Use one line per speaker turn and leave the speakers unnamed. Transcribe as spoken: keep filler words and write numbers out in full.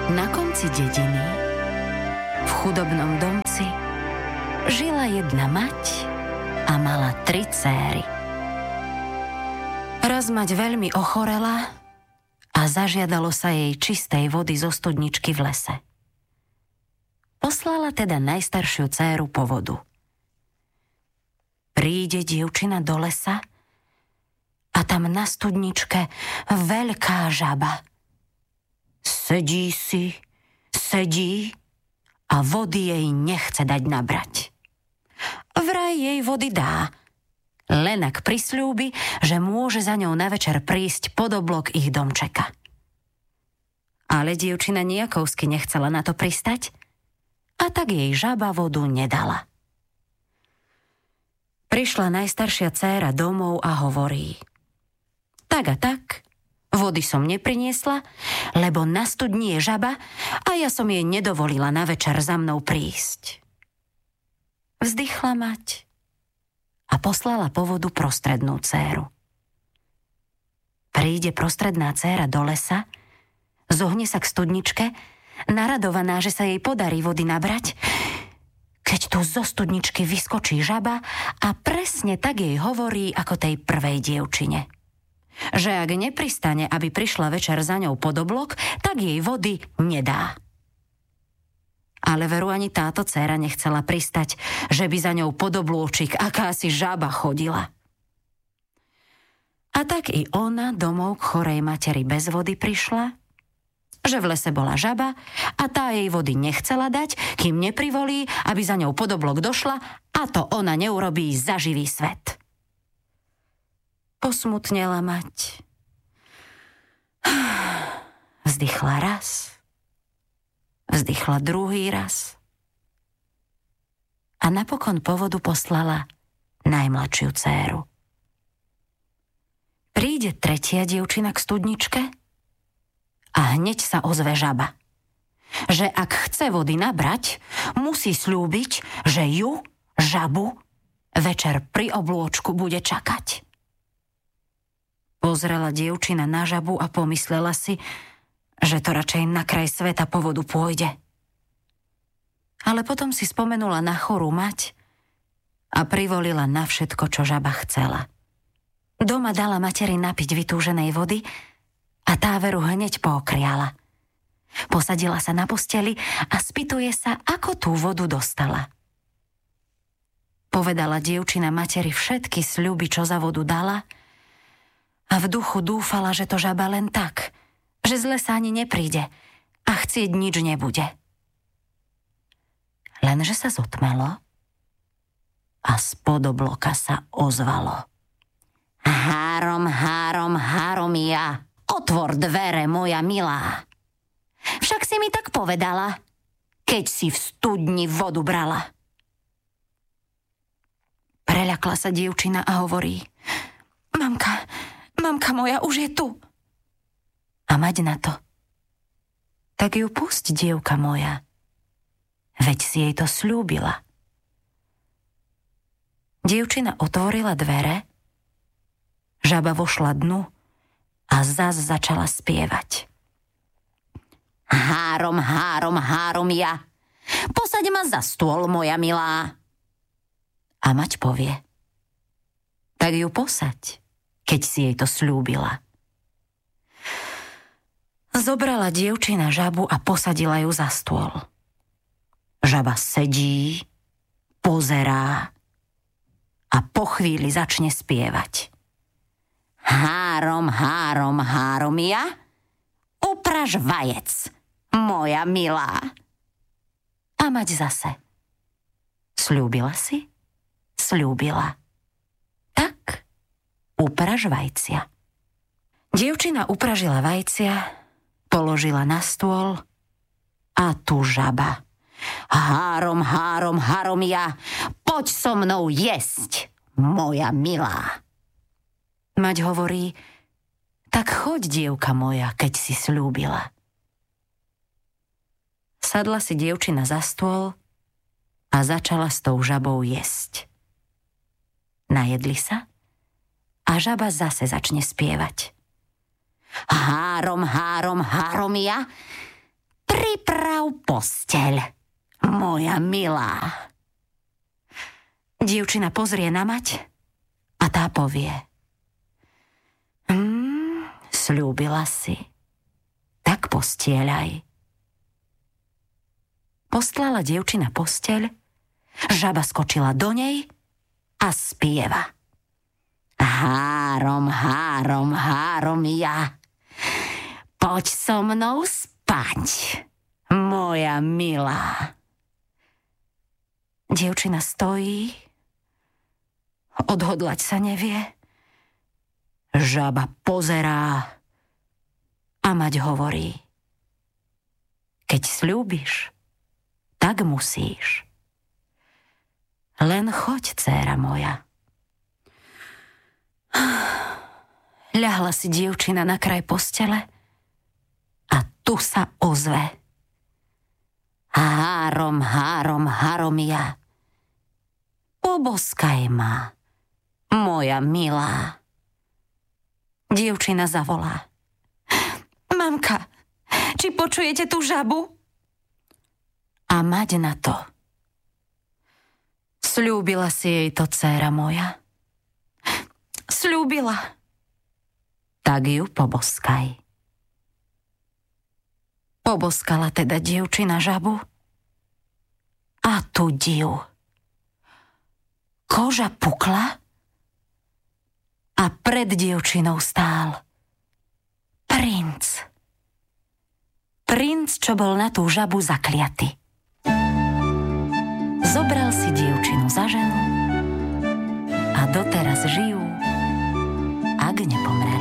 Na konci dediny, v chudobnom domci, žila jedna mať a mala tri céry. Raz mať veľmi ochorela a zažiadalo sa jej čistej vody zo studničky v lese. Poslala teda najstaršiu dcéru po vodu. Príde dievčina do lesa a tam na studničke veľká žaba. Sedí si, sedí a vody jej nechce dať nabrať. Vraj jej vody dá, len ak prisľúbi, že môže za ňou na večer prísť pod oblok ich domčeka. Ale dievčina nejakovsky nechcela na to pristať a tak jej žaba vodu nedala. Prišla najstaršia dcéra domov a hovorí: tak a tak, vody som nepriniesla, lebo na studni je žaba a ja som jej nedovolila na večer za mnou prísť. Vzdychla mať a poslala po vodu prostrednú dcéru. Príde prostredná dcéra do lesa, zohne sa k studničke, naradovaná, že sa jej podarí vody nabrať, keď tu zo studničky vyskočí žaba a presne tak jej hovorí ako tej prvej dievčine. Že ak nepristane, aby prišla večer za ňou pod oblok, tak jej vody nedá. Ale veru ani táto dcéra nechcela pristať, že by za ňou pod oblôčik akási žaba chodila. A tak i ona domov k chorej materi bez vody prišla, že v lese bola žaba a tá jej vody nechcela dať, kým neprivolí, aby za ňou pod oblok došla, a to ona neurobí za živý svet. Posmutnela mať. Vzdychla raz. Vzdychla druhý raz. A napokon po vodu poslala najmladšiu dcéru. Príde tretia dievčina k studničke a hneď sa ozve žaba, že ak chce vody nabrať, musí sľúbiť, že ju, žabu, večer pri oblôčku bude čakať. Pozrela dievčina na žabu a pomyslela si, že to radšej na kraj sveta po vodu pôjde. Ale potom si spomenula na chorú mať a privolila na všetko, čo žaba chcela. Doma dala materi napiť vytúženej vody a tá veru hneď pookriala. Posadila sa na posteli a spýtuje sa, ako tú vodu dostala. Povedala dievčina materi všetky sľuby, čo za vodu dala, a v duchu dúfala, že to žaba len tak, že z lesa ani nepríde a chcieť nič nebude. Lenže sa zotmelo a spod obloka sa ozvalo: Három, három, három ja, otvor dvere, moja milá. Však si mi tak povedala, keď si v studni vodu brala. Preľakla sa dievčina a hovorí: Mamka, mamka moja už je tu. A mať na to: tak ju pusť, dievka moja, veď si jej to sľúbila. Dievčina otvorila dvere, žaba vošla dnu a zas začala spievať: Három, három, három ja, posaď ma za stôl, moja milá. A mať povie: tak ju posaď, keď si jej to sľúbila. Zobrala dievčina žabu a posadila ju za stôl. Žaba sedí, pozerá a po chvíli začne spievať: Három, három, három ja, upraž vajec, moja milá. A mať zase: sľúbila si? Sľúbila. Tak upraž vajcia. Dievčina upražila vajcia, položila na stôl a tu žaba: Három, három, három ja, poď so mnou jesť, moja milá. Mať hovorí: tak choď, dievka moja, keď si sľúbila. Sadla si dievčina za stôl a začala s tou žabou jesť. Najedli sa a žaba zase začne spievať: Három, három, három ja, priprav posteľ, moja milá. Dievčina pozrie na mať a tá povie: Hmm, sľúbila si, tak postieľaj. Postlala dievčina posteľ, žaba skočila do nej a spieva: Három, három, három ja, poď so mnou spať, moja milá. Dievčina stojí, odhodlať sa nevie. Žaba pozerá a mať hovorí: Keď sľúbiš, tak musíš. Len choď, dcéra moja. Ľahla si dievčina na kraj postele a tu sa ozve: Három, három, haromia, poboskaj ma, moja milá. Dievčina zavolá: Mamka, či počujete tú žabu? A mať na to: Sľúbila si jej to, dcéra moja? Sľúbila. Tak ju poboskaj. Poboskala teda dievčina žabu a tu div. Koža pukla a pred dievčinou stál princ. Princ, čo bol na tú žabu zakliaty. Zobral si dievčinu za ženu a doteraz žijú, ak nepomreli.